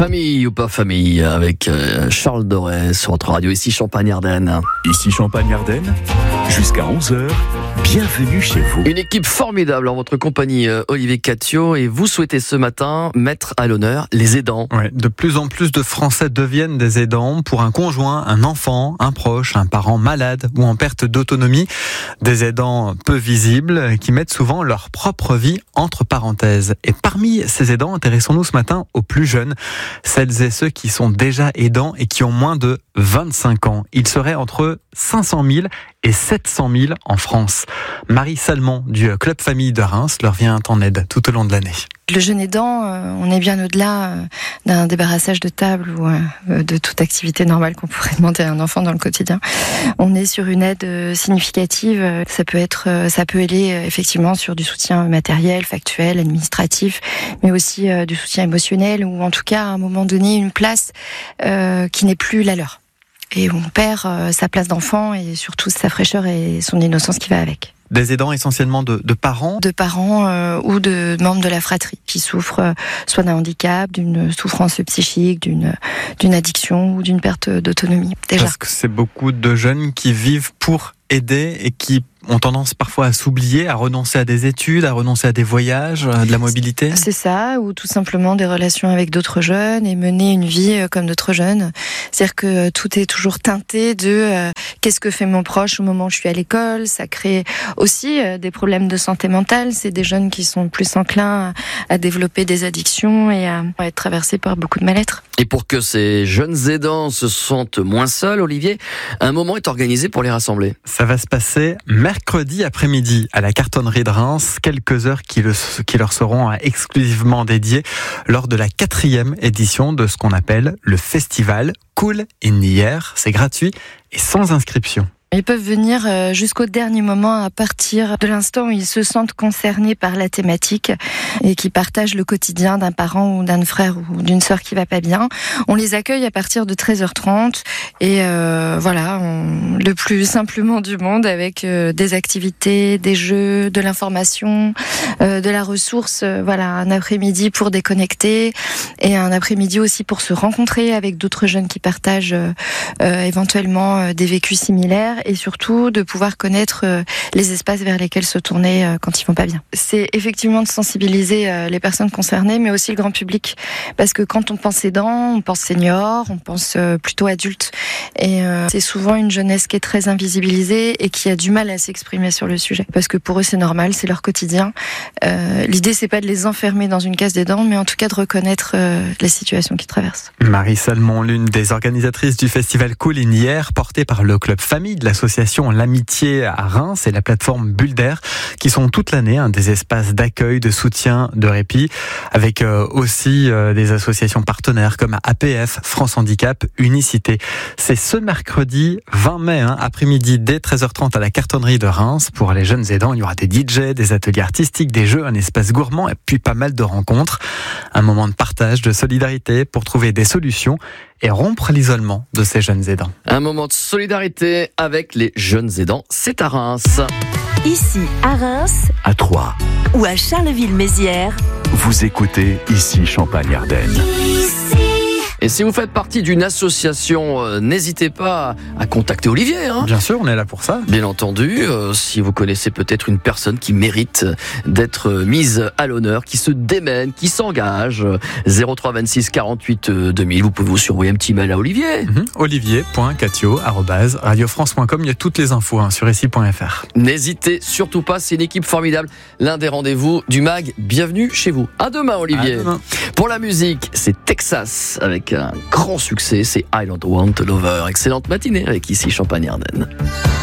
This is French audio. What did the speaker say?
Famille ou pas famille, avec Charles Doré sur notre radio, ici Champagne-Ardenne. Ici Champagne-Ardenne, jusqu'à 11h, bienvenue chez vous. Une équipe formidable en votre compagnie, Olivier Catio, et vous souhaitez ce matin mettre à l'honneur les aidants. Ouais, de plus en plus de Français deviennent des aidants pour un conjoint, un enfant, un proche, un parent malade ou en perte d'autonomie. Des aidants peu visibles qui mettent souvent leur propre vie entre parenthèses. Et parmi ces aidants, intéressons-nous ce matin aux plus jeunes, celles et ceux qui sont déjà aidants et qui ont moins de 25 ans. Il serait entre 500 000 et 700 000 en France. Marie Salmon du Club Famille de Reims leur vient en aide tout au long de l'année. Le jeune aidant, on est bien au-delà d'un débarrassage de table ou de toute activité normale qu'on pourrait demander à un enfant dans le quotidien. On est sur une aide significative. Ça peut aller effectivement sur du soutien matériel, factuel, administratif, mais aussi du soutien émotionnel ou en tout cas à un moment donné une place qui n'est plus la leur. Et on perd sa place d'enfant et surtout sa fraîcheur et son innocence qui va avec. Des aidants essentiellement de parents ? De parents ou de membres de la fratrie qui souffrent soit d'un handicap, d'une souffrance psychique, d'une addiction ou d'une perte d'autonomie. Déjà. Parce que c'est beaucoup de jeunes qui vivent pour aider et qui ont tendance parfois à s'oublier, à renoncer à des études, à renoncer à des voyages, à de la mobilité. C'est ça, ou tout simplement des relations avec d'autres jeunes et mener une vie comme d'autres jeunes. C'est-à-dire que tout est toujours teinté de qu'est-ce que fait mon proche au moment où je suis à l'école. Ça crée aussi des problèmes de santé mentale. C'est des jeunes qui sont plus enclins à développer des addictions et à être traversés par beaucoup de mal-être. Et pour que ces jeunes aidants se sentent moins seuls, Olivier, un moment est organisé pour les rassembler. Ça va se passer mercredi après-midi à la cartonnerie de Reims, quelques heures qui leur seront exclusivement dédiées lors de la 4e édition de ce qu'on appelle le festival Cool in the Air. C'est gratuit et sans inscription. Ils peuvent venir jusqu'au dernier moment à partir de l'instant où ils se sentent concernés par la thématique et qui partagent le quotidien d'un parent ou d'un frère ou d'une sœur qui va pas bien. On les accueille à partir de 13h30 et le plus simplement du monde avec des activités, des jeux, de l'information, de la ressource, un après-midi pour déconnecter et un après-midi aussi pour se rencontrer avec d'autres jeunes qui partagent éventuellement des vécus similaires. Et surtout de pouvoir connaître les espaces vers lesquels se tourner quand ils vont pas bien. C'est effectivement de sensibiliser les personnes concernées, mais aussi le grand public, parce que quand on pense aidant, on pense senior, on pense plutôt adulte, et c'est souvent une jeunesse qui est très invisibilisée et qui a du mal à s'exprimer sur le sujet, parce que pour eux c'est normal, c'est leur quotidien. L'idée c'est pas de les enfermer dans une case d'aidants, mais en tout cas de reconnaître les situations qu'ils traversent. Marie Salmon, l'une des organisatrices du festival Cool in the Air, porté par le Club Famille de l'association L'Amitié à Reims et la plateforme Bulle d'Air, qui sont toute l'année des espaces d'accueil, de soutien, de répit, avec aussi des associations partenaires comme APF, France Handicap, Unicité. C'est ce mercredi 20 mai, après-midi, dès 13h30 à la cartonnerie de Reims. Pour les jeunes aidants, il y aura des DJ, des ateliers artistiques, des jeux, un espace gourmand et puis pas mal de rencontres. Un moment de partage, de solidarité pour trouver des solutions et rompre l'isolement de ces jeunes aidants. Un moment de solidarité avec les jeunes aidants, c'est à Reims. Ici à Reims, À Troyes, ou à Charleville-Mézières. vous écoutez Ici Champagne-Ardenne. Et si vous faites partie d'une association, n'hésitez pas à contacter Olivier. Bien sûr, on est là pour ça. Bien entendu, si vous connaissez peut-être une personne qui mérite d'être mise à l'honneur, qui se démène, qui s'engage, 03 26 48 2000, vous pouvez aussi envoyer un petit mail à Olivier. Olivier.catio@radiofrance.com, il y a toutes les infos sur ici.fr. N'hésitez surtout pas, c'est une équipe formidable. L'un des rendez-vous du MAG, bienvenue chez vous. À demain Olivier. À demain. Pour la musique, c'est Texas avec un grand succès, c'est I Don't Want a Lover. Excellente matinée avec ici Champagne-Ardenne.